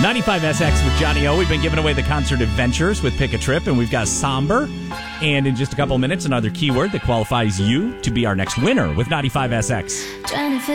95SX with Johnny O. We've been giving away the concert adventures with Pick a Trip, and we've got somber. And in just a couple of minutes, another keyword that qualifies you to be our next winner with 95SX.